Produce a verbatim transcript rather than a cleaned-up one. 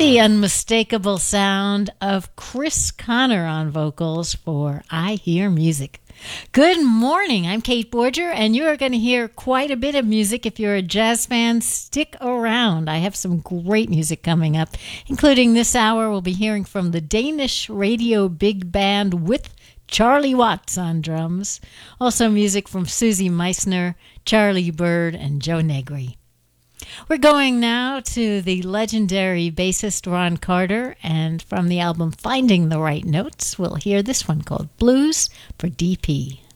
The unmistakable sound of Chris Connor on vocals for I Hear Music. Good morning, I'm Kate Borger, and you are going to hear quite a bit of music. If you're a jazz fan, stick around. I have some great music coming up, including this hour we'll be hearing from the Danish Radio Big Band with Charlie Watts on drums. Also music from Susie Meissner, Charlie Bird, and Joe Negri. We're going now to the legendary bassist Ron Carter, and from the album Finding the Right Notes, we'll hear this one called Blues for D P.